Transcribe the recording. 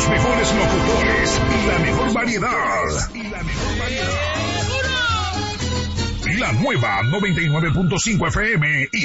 Los mejores locutores y la mejor variedad. La nueva 99.5 FM y